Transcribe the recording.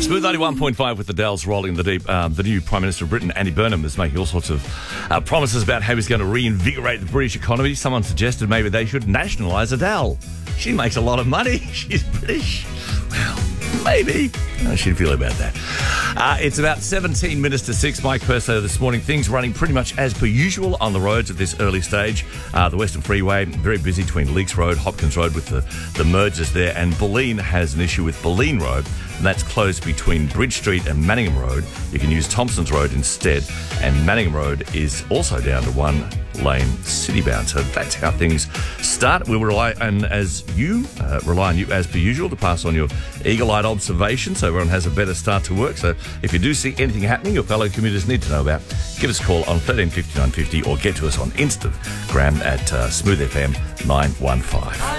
Smooth 91.5 with the Dells rolling the deep. The new Prime Minister of Britain, Andy Burnham, is making all sorts of promises about how he's going to reinvigorate the British economy. Someone suggested maybe they should nationalise Adele. She makes a lot of money. She's British. Well, maybe. How does she feel about that? It's about 17 minutes to 6. Mike Perso this morning. Things running pretty much as per usual on the roads at this early stage. The Western Freeway, very busy between Leaks Road, Hopkins Road with the mergers there. And Bulleen has an issue with Bulleen Road. And that's closed between Bridge Street and Manningham Road. You can use Thompson's Road instead. And Manningham Road is also down to one lane city-bound. So that's how things start. We'll rely on you as per usual to pass on your eagle-eyed observations so everyone has a better start to work. So if you do see anything happening your fellow commuters need to know about, give us a call on 1350 950 or get to us on Instagram at Smooth FM 915.